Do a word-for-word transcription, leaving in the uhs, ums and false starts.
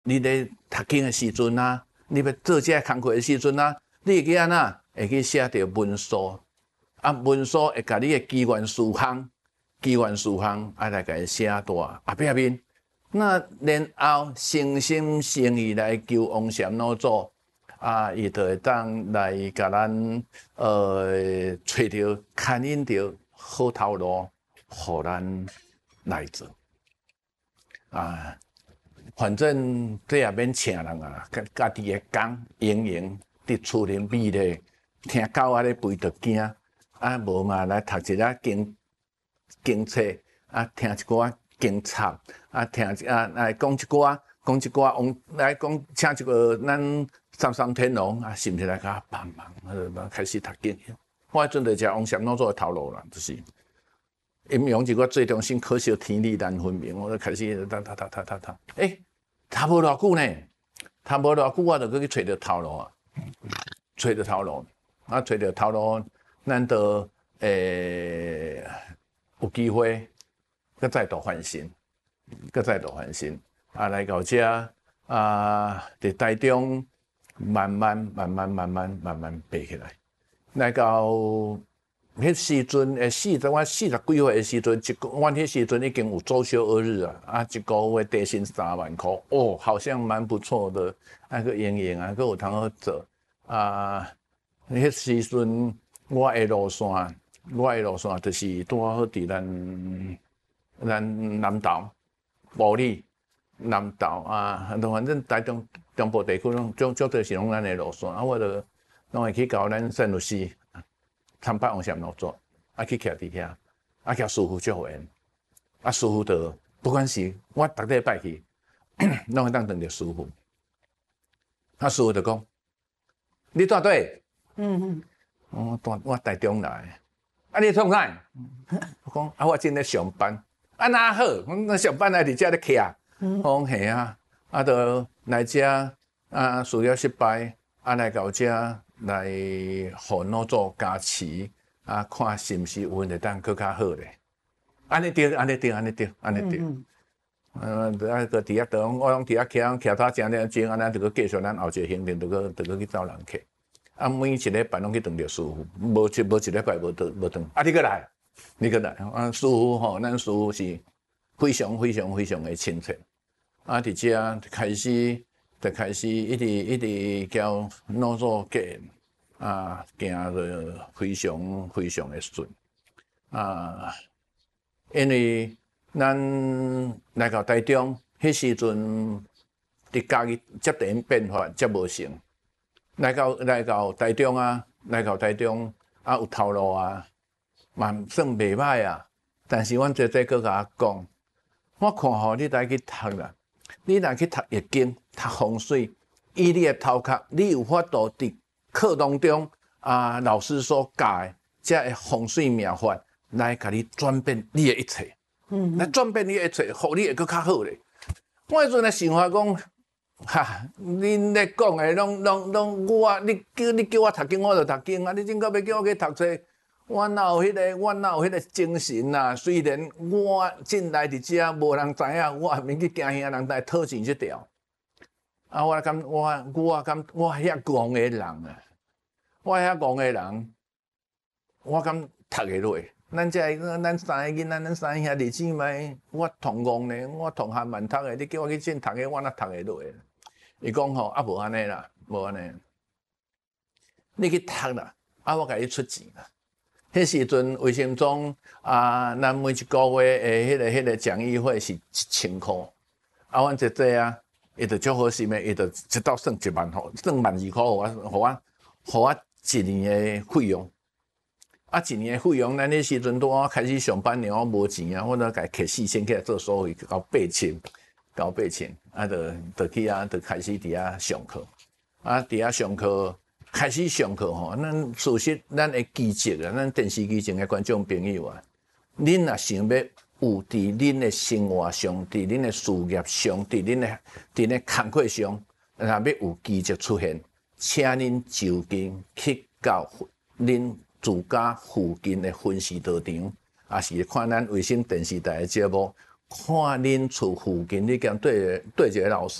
你咧读经的时阵啊，你要做这工课的时阵啊，你会去安那会去写着文书，啊文书会甲你的机缘事项、机缘事项啊来甲伊写大啊壁面。那然后诚心诚意来求王禅老祖啊，伊就会当来甲咱呃找着牵引着好头路，互咱来做啊。反正这也免请人啊，家家己会讲，营营伫厝里美咧，听狗仔咧吠着惊，啊无嘛来读一下经经册，啊听一寡经插，啊听啊来讲一寡讲一寡王来讲，请一个咱三三天王啊，是毋是来甲帮忙？开始读经，我迄阵就食王禅老祖的头路啦，就是。阴阳一个最中心，可惜天理难分明。我就开始读读读读读读，诶，读无偌久呢，读无偌久，我就去找着头路啊，找着头路，啊，找着头路，咱就诶有机会，搁再度翻身，搁再度翻身，啊，来到这啊，伫台中慢慢慢慢慢慢慢慢爬起来，来到。迄时阵诶，四十我四十几岁诶时阵，一个我迄时阵已经有周休二日啊，啊一个月底薪三万块，哦，好像蛮不错的，那个营营啊，佮有通好做啊。迄时阵我诶路线，我诶路线就是拄好伫咱咱南投、埔里、南投啊，反正台中中部地区拢种种都是拢咱诶路线，啊，我就拢会去搞咱圣律师。参拜王禅老祖，啊去徛伫遐，啊甲师傅祝福因，啊师傅就不管是我逐礼拜去，拢会当碰着师傅，啊师傅就讲，你住对？嗯嗯，我住我台中来，啊你创啥？我讲啊我正咧上班，啊哪好？我上班来伫遮咧徛，我讲嘿啊，啊就来遮啊事业失败，啊来到遮。来，互老祖加持啊，看是毋是有会当更较好咧？安尼对，安尼对，安尼对，安尼对。嗯，啊，个伫遐等，我拢伫遐徛，徛他正了钟，安尼就个继续咱后一个行程，就个就个去找人客。啊，每一礼拜拢去当着师傅，无一无一礼拜无当无当。啊，你过来，你过来。啊，师傅吼，咱师傅是非常非常非常的亲切。啊，伫遮开始。就开始一直一直交老祖给啊，行得非常非常的顺啊，因为咱来到台中，迄时阵伫家己接电变化接无成，来到来到台中啊，来到台中啊有头路啊，嘛算袂歹啊，但是阮姐姐佫甲我讲，我看吼你来去读啦。你若去读易经、读风水，以你的头壳，你有法度伫课当中啊，老师所教的这个风水命法来甲你转变你的一切，嗯，来转变你的一切，互你会更较好咧。我迄阵咧想法讲，哈，恁咧讲的拢拢拢我，你叫你叫我读经，我就读经啊！你怎个要叫我去读册？我哪有迄、那个，我哪有迄个精神啊？虽然我进来伫遮，无人知影，我还免去惊遐人来讨钱这条。啊，我感我我感我遐戆的人啊，我遐戆的人，我敢读会落。咱这咱三个囡仔，咱三兄弟姊妹，我同戆呢，我同学蛮读的。你叫我去进读的，我哪读会落？伊讲吼，啊无安尼啦，无安尼。你去读啦，啊我甲你出钱啦。迄时阵卫生中啊，咱每一个月诶，迄个迄个讲义费是一千箍。啊，阮姐姐啊，伊就足好心诶，伊就一道算一万箍，算万二箍，互我，互我，互我一年诶费用。啊，一年诶费用，咱迄时阵拄我开始上班呢，我无钱啊，我就家摕四千起来做所费，到八千，到八千，啊，就就去啊，就开始伫遐上课，啊，伫遐上课。开始上课吼，咱事实咱的基职啊，咱电视机前的观众朋友啊，恁若想要有伫恁的生活上，伫恁的事业上，伫恁的伫恁工课上，若要有基职出现，请恁就近去到恁自家附近的分时道场，也是看咱卫星电视台的节目，看恁厝附近你讲对对一个老师。